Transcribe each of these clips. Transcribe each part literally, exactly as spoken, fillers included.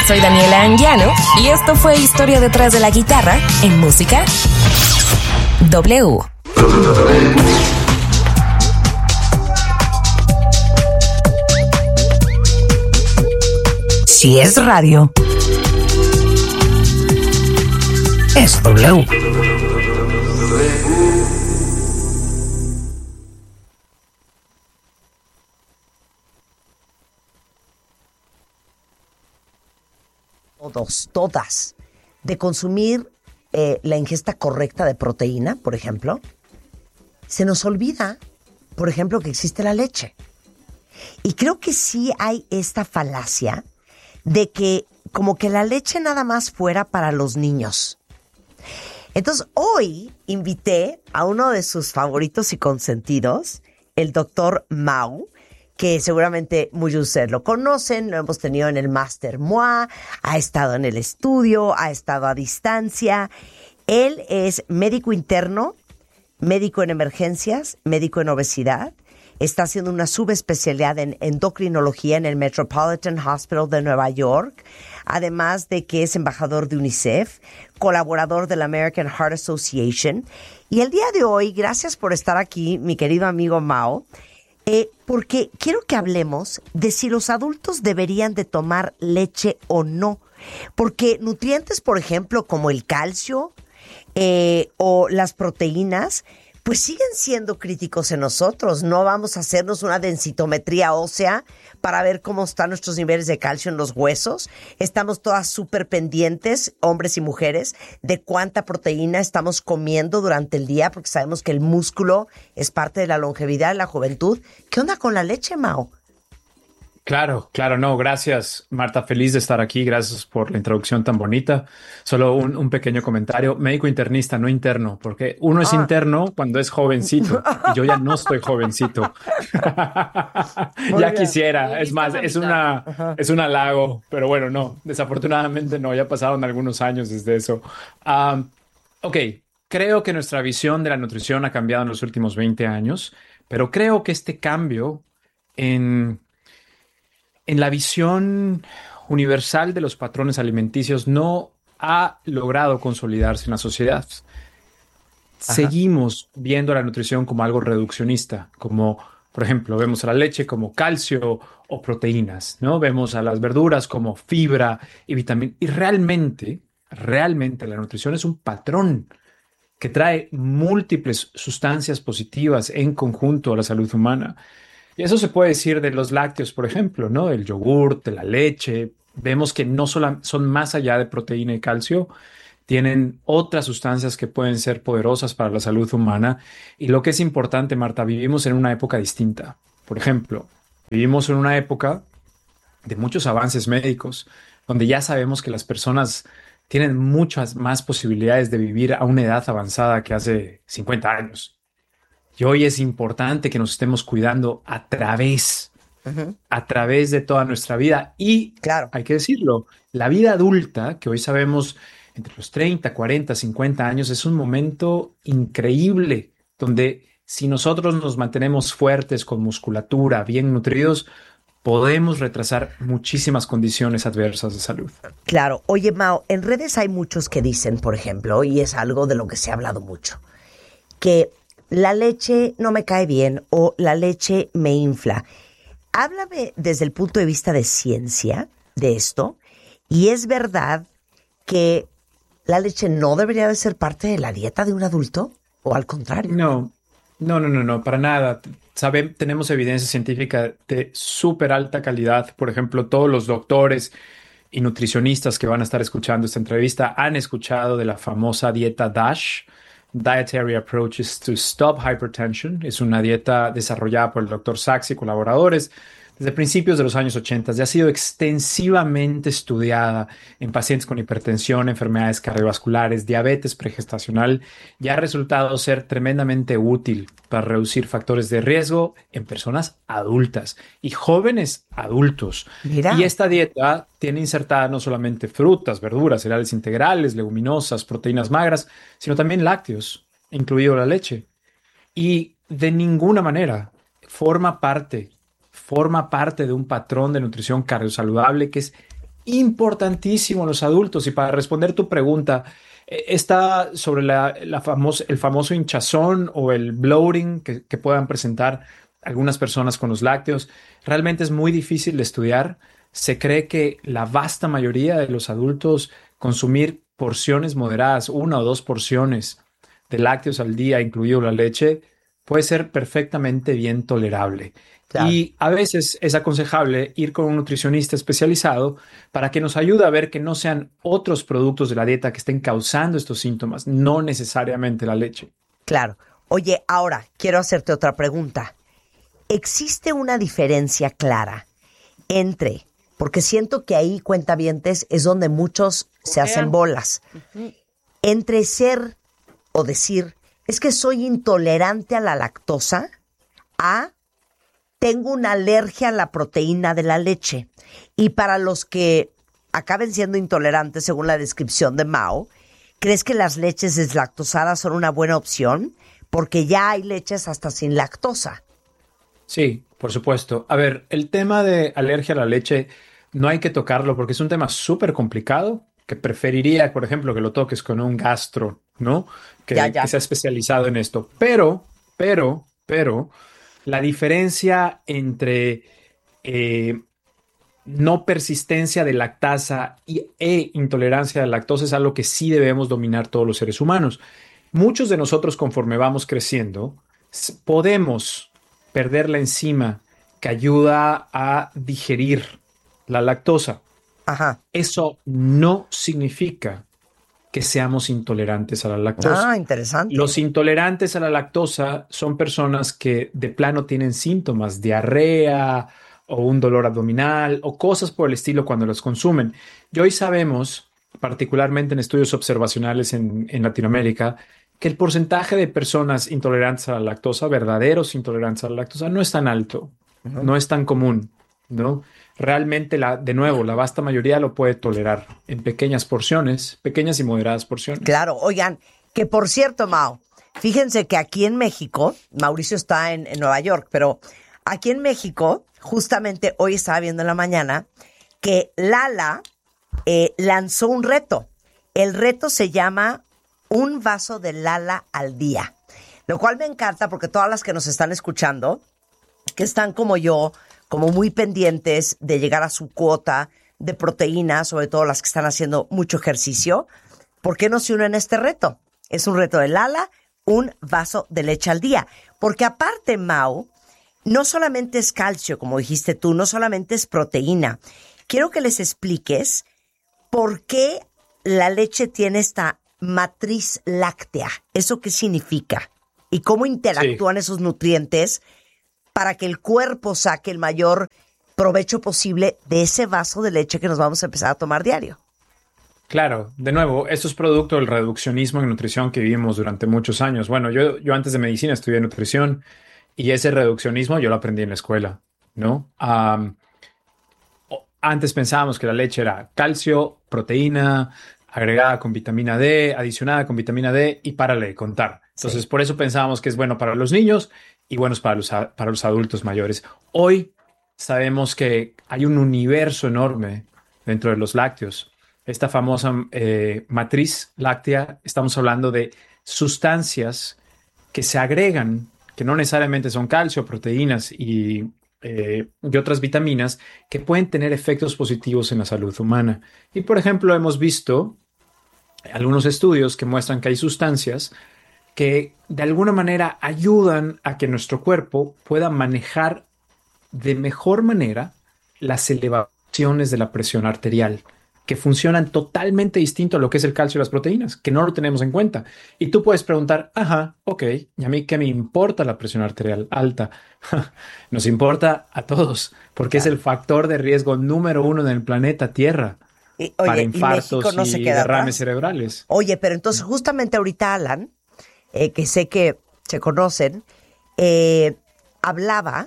soy Daniela Anguiano y esto fue Historia detrás de la guitarra en Música W. Si es radio, es W. Todos, todas, de consumir eh, la ingesta correcta de proteína, por ejemplo, se nos olvida, por ejemplo, que existe la leche. Y creo que sí hay esta falacia de que como que la leche nada más fuera para los niños. Entonces, hoy invité a uno de sus favoritos y consentidos, el doctor Mau, que seguramente muchos de ustedes lo conocen, lo hemos tenido en el Máster M O A, ha estado en el estudio, ha estado a distancia. Él es médico interno, médico en emergencias, médico en obesidad. Está haciendo una subespecialidad en endocrinología en el Metropolitan Hospital de Nueva York, además de que es embajador de UNICEF, colaborador de la American Heart Association. Y el día de hoy, gracias por estar aquí, mi querido amigo Mao, eh, porque quiero que hablemos de si los adultos deberían de tomar leche o no. Porque nutrientes, por ejemplo, como el calcio eh, o las proteínas, pues siguen siendo críticos en nosotros. No vamos a hacernos una densitometría ósea para ver cómo están nuestros niveles de calcio en los huesos. Estamos todas súper pendientes, hombres y mujeres, de cuánta proteína estamos comiendo durante el día, porque sabemos que el músculo es parte de la longevidad, de la juventud. ¿Qué onda con la leche, Mao? Claro, claro, no, gracias, Marta, feliz de estar aquí, gracias por la introducción tan bonita. Solo un, un pequeño comentario, médico internista, no interno, porque uno es ah. interno cuando es jovencito y yo ya no estoy jovencito. Ya quisiera, es más, es una, es un halago, pero bueno, no, desafortunadamente no, ya pasaron algunos años desde eso. Um, ok, creo que nuestra visión de la nutrición ha cambiado en los últimos veinte años, pero creo que este cambio en... En la visión universal de los patrones alimenticios no ha logrado consolidarse en la sociedad. Ajá. Seguimos viendo la nutrición como algo reduccionista, como, por ejemplo, vemos a la leche como calcio o proteínas, ¿no? Vemos a las verduras como fibra y vitamina. Y realmente, realmente la nutrición es un patrón que trae múltiples sustancias positivas en conjunto a la salud humana. Y eso se puede decir de los lácteos, por ejemplo, ¿no? Del yogur, de la leche. Vemos que no solo son más allá de proteína y calcio, tienen otras sustancias que pueden ser poderosas para la salud humana. Y lo que es importante, Marta, vivimos en una época distinta. Por ejemplo, vivimos en una época de muchos avances médicos, donde ya sabemos que las personas tienen muchas más posibilidades de vivir a una edad avanzada que hace cincuenta años. Y hoy es importante que nos estemos cuidando a través, uh-huh. a través de toda nuestra vida. Y, claro, hay que decirlo, la vida adulta, que hoy sabemos entre los treinta, cuarenta, cincuenta años, es un momento increíble donde si nosotros nos mantenemos fuertes, con musculatura, bien nutridos, podemos retrasar muchísimas condiciones adversas de salud. Claro. Oye, Mao, en redes hay muchos que dicen, por ejemplo, y es algo de lo que se ha hablado mucho, que la leche no me cae bien o la leche me infla. Háblame desde el punto de vista de ciencia de esto. ¿Y es verdad que la leche no debería de ser parte de la dieta de un adulto? ¿O al contrario? No, no, no, no, no, para nada. Sabe, tenemos evidencia científica de súper alta calidad. Por ejemplo, todos los doctores y nutricionistas que van a estar escuchando esta entrevista han escuchado de la famosa dieta DASH, Dietary Approaches to Stop Hypertension. Es una dieta desarrollada por el doctor Sachs y colaboradores desde principios de los años ochenta. Ya ha sido extensivamente estudiada en pacientes con hipertensión, enfermedades cardiovasculares, diabetes pregestacional, y ha resultado ser tremendamente útil para reducir factores de riesgo en personas adultas y jóvenes adultos. Mira. Y esta dieta tiene insertada no solamente frutas, verduras, cereales integrales, leguminosas, proteínas magras, sino también lácteos, incluido la leche. Y de ninguna manera forma parte forma parte de un patrón de nutrición cardiosaludable que es importantísimo en los adultos. Y para responder tu pregunta, eh, está sobre la, la famos- el famoso hinchazón o el bloating que, que puedan presentar algunas personas con los lácteos. Realmente es muy difícil de estudiar. Se cree que la vasta mayoría de los adultos consumir porciones moderadas, una o dos porciones de lácteos al día, incluido la leche, puede ser perfectamente bien tolerable. Claro. Y a veces es aconsejable ir con un nutricionista especializado para que nos ayude a ver que no sean otros productos de la dieta que estén causando estos síntomas, no necesariamente la leche. Claro. Oye, ahora quiero hacerte otra pregunta. ¿Existe una diferencia clara entre, porque siento que ahí, cuentavientes, es donde muchos se hacen bolas, entre ser o decir, es que soy intolerante a la lactosa, a tengo una alergia a la proteína de la leche? Y para los que acaben siendo intolerantes, según la descripción de Mao, ¿crees que las leches deslactosadas son una buena opción? Porque ya hay leches hasta sin lactosa. Sí, por supuesto. A ver, el tema de alergia a la leche no hay que tocarlo porque es un tema súper complicado que preferiría, por ejemplo, que lo toques con un gastro, ¿no? Que, Ya, ya. que sea especializado en esto. Pero, pero, pero, la diferencia entre eh, no persistencia de lactasa y, e intolerancia a la lactosa es algo que sí debemos dominar todos los seres humanos. Muchos de nosotros, conforme vamos creciendo, s- podemos perder la enzima que ayuda a digerir la lactosa. Ajá. Eso no significa que seamos intolerantes a la lactosa. Ah, interesante. Los intolerantes a la lactosa son personas que de plano tienen síntomas, diarrea o un dolor abdominal o cosas por el estilo cuando los consumen. Y hoy sabemos, particularmente en estudios observacionales en, en Latinoamérica, que el porcentaje de personas intolerantes a la lactosa, verdaderos intolerantes a la lactosa, no es tan alto, Ujú. no es tan común, ¿no? Realmente, la, de nuevo, la vasta mayoría lo puede tolerar en pequeñas porciones, pequeñas y moderadas porciones. Claro, oigan, que por cierto, Mao, fíjense que aquí en México, Mauricio está en, en Nueva York, pero aquí en México, justamente hoy estaba viendo en la mañana que Lala eh, lanzó un reto. El reto se llama Un vaso de Lala al día, lo cual me encanta porque todas las que nos están escuchando, que están como yo, como muy pendientes de llegar a su cuota de proteína, sobre todo las que están haciendo mucho ejercicio, ¿por qué no se unen a este reto? Es un reto de Lala, un vaso de leche al día. Porque aparte, Mau, no solamente es calcio, como dijiste tú, no solamente es proteína. Quiero que les expliques por qué la leche tiene esta matriz láctea. ¿Eso qué significa? Y cómo interactúan Sí. esos nutrientes para que el cuerpo saque el mayor provecho posible de ese vaso de leche que nos vamos a empezar a tomar diario. Claro, de nuevo, esto es producto del reduccionismo en nutrición que vivimos durante muchos años. Bueno, yo, yo antes de medicina estudié nutrición y ese reduccionismo yo lo aprendí en la escuela, ¿no? Am, o- antes pensábamos que la leche era calcio, proteína, agregada con vitamina D, adicionada con vitamina D y párale de contar. Entonces, Sí. por eso pensábamos que es bueno para los niños y bueno para los, a- para los adultos mayores. Hoy sabemos que hay un universo enorme dentro de los lácteos. Esta famosa eh, matriz láctea, estamos hablando de sustancias que se agregan, que no necesariamente son calcio, proteínas y, eh, y otras vitaminas, que pueden tener efectos positivos en la salud humana. Y, por ejemplo, hemos visto algunos estudios que muestran que hay sustancias que de alguna manera ayudan a que nuestro cuerpo pueda manejar de mejor manera las elevaciones de la presión arterial, que funcionan totalmente distinto a lo que es el calcio y las proteínas, que no lo tenemos en cuenta. Y tú puedes preguntar, ajá, ok, ¿y a mí qué me importa la presión arterial alta? Nos importa a todos, porque es el factor de riesgo número uno en el planeta Tierra Y, para oye, y México infartos no se y queda derrames atrás. cerebrales. Oye, pero entonces justamente ahorita Alan, eh, que sé que se conocen, eh, hablaba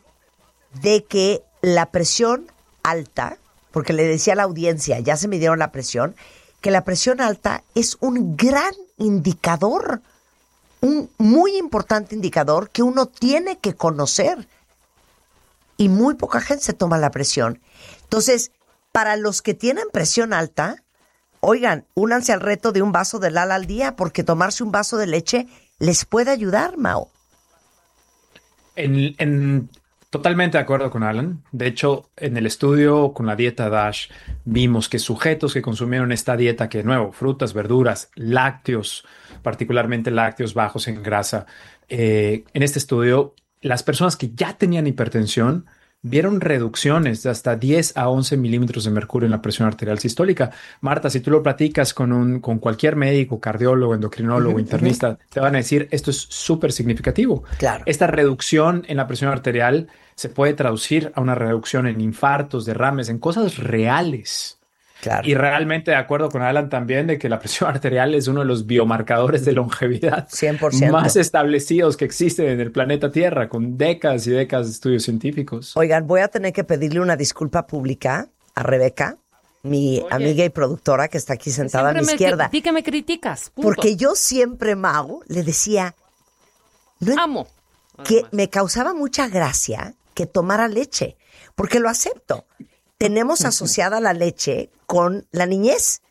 de que la presión alta, porque le decía a la audiencia, ya se midieron la presión, que la presión alta es un gran indicador, un muy importante indicador que uno tiene que conocer. Y muy poca gente se toma la presión. Entonces, Para los que tienen presión alta, oigan, únanse al reto de un vaso de Lala al día, porque tomarse un vaso de leche les puede ayudar, Mau. En, en, totalmente de acuerdo con Alan. De hecho, en el estudio con la dieta DASH vimos que sujetos que consumieron esta dieta, que de nuevo, frutas, verduras, lácteos, particularmente lácteos bajos en grasa, eh, en este estudio, las personas que ya tenían hipertensión vieron reducciones de hasta diez a once milímetros de mercurio en la presión arterial sistólica. Marta, si tú lo platicas con, un, con cualquier médico, cardiólogo, endocrinólogo, uh-huh, internista, uh-huh. te van a decir, esto es súper significativo. Claro. Esta reducción en la presión arterial se puede traducir a una reducción en infartos, derrames, en cosas reales. Claro. Y realmente de acuerdo con Alan también de que la presión arterial es uno de los biomarcadores de longevidad cien por ciento más establecidos que existen en el planeta Tierra, con décadas y décadas de estudios científicos. Oigan, voy a tener que pedirle una disculpa pública a Rebeca, mi Oye, amiga y productora que está aquí sentada a mi izquierda. Di que me criticas. Punto. Porque yo siempre, Mau, le decía... No, Amo. Que Además. me causaba mucha gracia que tomara leche, porque lo acepto. Tenemos asociada la leche con la niñez.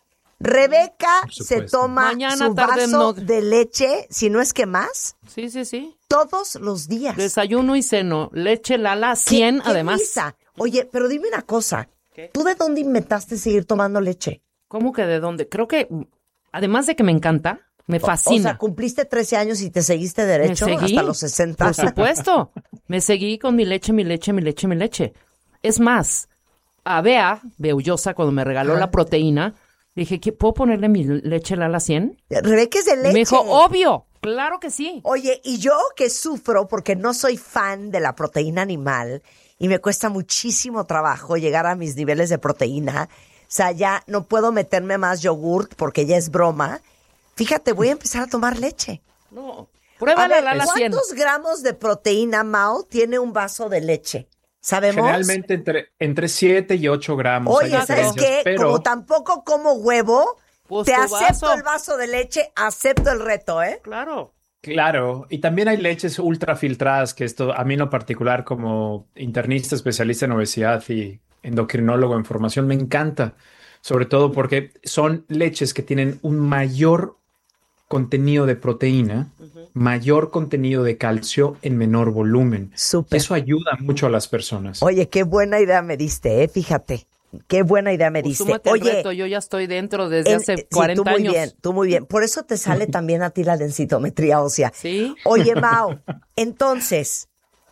Rebeca se toma Mañana, su tarde, vaso no... de leche, si no es que más. Sí, sí, sí. Todos los días. Desayuno y ceno. Leche Lala cien, ¿Qué, además. Qué risa. Oye, pero dime una cosa. ¿Qué? ¿Tú de dónde inventaste seguir tomando leche? ¿Cómo que de dónde? Creo que, además de que me encanta, me fascina. O sea, cumpliste trece años y te seguiste derecho me seguí, hasta los sesenta. Por supuesto. Me seguí con mi leche, mi leche, mi leche, mi leche. Es más... A Bea, Beullosa, cuando me regaló Ajá. la proteína, dije, ¿puedo ponerle mi leche Lala cien? Rebeca es de leche. Y me dijo, obvio, claro que sí. Oye, y yo que sufro porque no soy fan de la proteína animal y me cuesta muchísimo trabajo llegar a mis niveles de proteína, o sea, ya no puedo meterme más yogurt porque ya es broma. Fíjate, voy a empezar a tomar leche. No, prueba la Lala cien. ¿Cuántos gramos de proteína, Mau, tiene un vaso de leche? ¿Sabemos? Generalmente entre, entre siete y ocho gramos. Oye, ¿sabes qué? Pero... Como tampoco como huevo, pues te acepto vaso. el vaso de leche, acepto el reto, ¿eh? Claro. Claro, y también hay leches ultra filtradas, que esto a mí en lo particular como internista especialista en obesidad y endocrinólogo en formación me encanta, sobre todo porque son leches que tienen un mayor contenido de proteína, uh-huh. mayor contenido de calcio en menor volumen. Súper. Eso ayuda mucho a las personas. Oye, qué buena idea me diste, ¿eh? Fíjate. Qué buena idea me pues diste. Oye, reto, yo ya estoy dentro desde en, hace cuarenta sí, tú muy años. Bien, tú muy bien. Por eso te sale también a ti la densitometría ósea. Sí. Oye, Mau, entonces,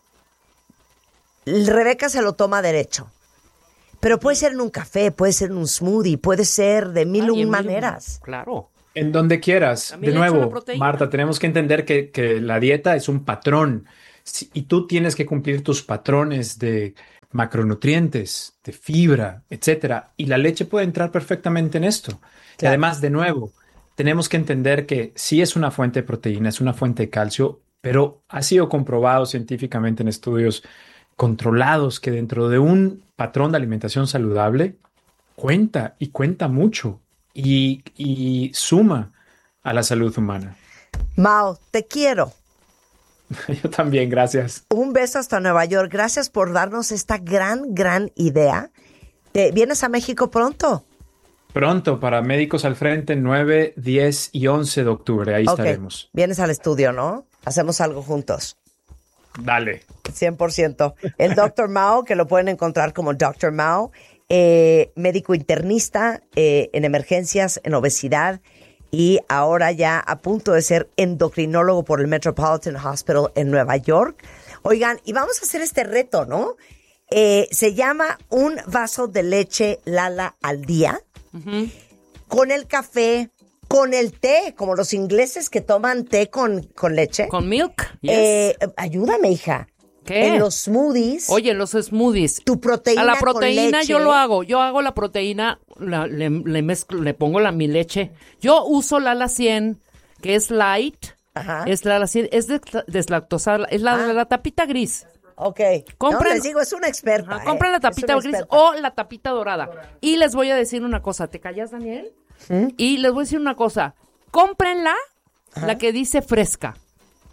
Rebeca se lo toma derecho. Pero puede ser en un café, puede ser en un smoothie, puede ser de mil y un maneras. Claro. En donde quieras. De nuevo, Marta, tenemos que entender que, que la dieta es un patrón si, y tú tienes que cumplir tus patrones de macronutrientes, de fibra, etcétera. Y la leche puede entrar perfectamente en esto. Claro. Y además, de nuevo, tenemos que entender que sí es una fuente de proteína, es una fuente de calcio, pero ha sido comprobado científicamente en estudios controlados que dentro de un patrón de alimentación saludable cuenta y cuenta mucho. Y, y suma a la salud humana. Mau, te quiero. Yo también, gracias. Un beso hasta Nueva York. Gracias por darnos esta gran, gran idea. ¿Te vienes a México pronto? Pronto, para Médicos al Frente, nueve, diez y once de octubre. Ahí okay. estaremos. Vienes al estudio, ¿no? Hacemos algo juntos. Dale. cien por ciento. El doctor Mau, que lo pueden encontrar como doctor Mau. Eh, médico internista eh, en emergencias, en obesidad y ahora ya a punto de ser endocrinólogo por el Metropolitan Hospital en Nueva York. Oigan, y vamos a hacer este reto, ¿no? Eh, se llama un vaso de leche Lala al día, uh-huh. con el café, con el té, como los ingleses que toman té con, con leche. Con milk, yes. Eh, ayúdame, hija. ¿Qué? En los smoothies. Oye, en los smoothies. Tu proteína A la proteína con leche. Yo lo hago. Yo hago la proteína, la, le, le, mezclo, le pongo la, mi leche. Yo uso Lala cien, que es light. Ajá. Es Lala cien, es de, deslactosada. Es la, ah. la tapita gris. Ok. Compren, no, les digo, es una experta. Ajá, compren eh. la tapita gris o la tapita dorada. Y les voy a decir una cosa. ¿Te callas, Daniel? ¿Mm? Y les voy a decir una cosa. Cómprenla, ajá. la que dice fresca.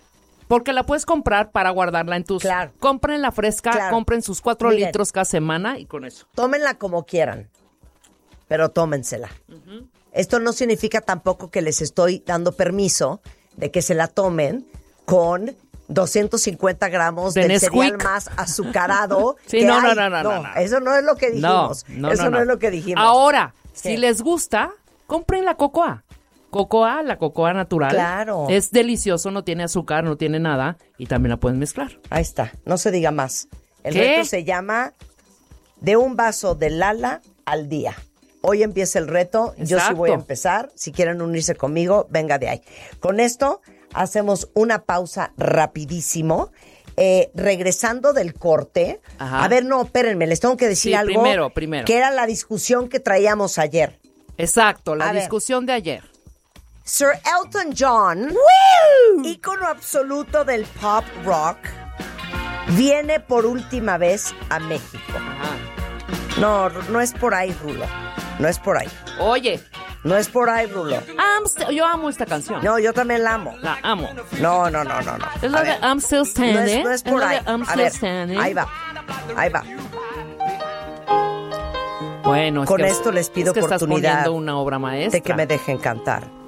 Porque la puedes comprar para guardarla en tus... Claro. Compren la fresca, Claro. compren sus cuatro Miren. litros cada semana y con eso. Tómenla como quieran, pero tómensela. Uh-huh. Esto no significa tampoco que les estoy dando permiso de que se la tomen con doscientos cincuenta gramos De del Nesquik. cereal más azucarado. Sí, que no, hay. no, no, no, no, no. Eso no es lo que dijimos. No, no, eso no, no, no. es lo que dijimos. Ahora, ¿Qué? si les gusta, compren la cocoa. Cocoa, la cocoa natural. Claro. Es delicioso, no tiene azúcar, no tiene nada. Y también la pueden mezclar. Ahí está, no se diga más. El ¿Qué? reto se llama De un vaso de Lala al día. Hoy empieza el reto, yo sí Exacto. voy a empezar. Si quieren unirse conmigo, venga de ahí. Con esto hacemos una pausa rapidísimo. Eh, regresando del corte. Ajá. A ver, no, espérenme, les tengo que decir Sí, algo. primero, primero. Que era la discusión que traíamos ayer. Exacto, la A ver. discusión de ayer. Sir Elton John, ícono absoluto del pop rock, viene por última vez a México. Ajá. No, no es por ahí, Rulo. No es por ahí. Oye, No es por ahí, Rulo. I'm st- yo amo esta canción. No, yo también la amo. La amo. No, no, no, no, no. Es la A de ver, I'm Still no Standing. es, no es por la ahí. de I'm A Still ver, Standing. ahí va. Ahí va. Bueno, es Con que- esto les pido es que estás oportunidad poniendo una obra maestra. de que me dejen cantar.